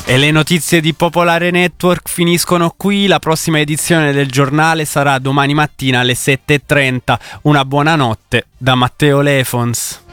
E le notizie di Popolare Network finiscono qui. La prossima edizione del giornale sarà domani mattina alle 7:30. Una buona notte da Matteo Lefons.